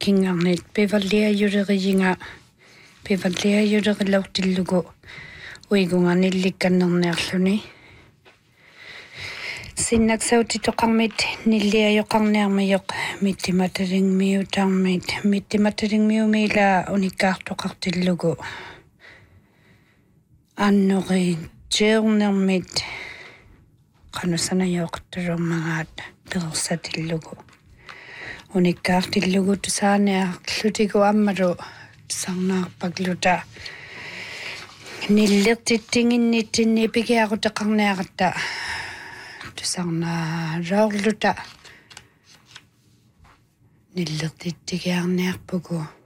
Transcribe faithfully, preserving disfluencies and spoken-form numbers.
kingarnit pivalliajuleriinga pivalliajulerilauttillugu uigunganillikkannerniarluni sinnaksauttitoqarmit nilliajoqarniarmajoq mittimatalingmiutarmit mittimatalingmiumila unikkaartoqartillugu annori jeernermit qanusanajoqtulormagaat peersatillugu unikkaartillugu tusaaniarlutigu ammalu tusarnaarpakluta nillertittinginnittinni pikiaruteqarniaqatta tusarnaa raorluta nillertittigiarniarpugu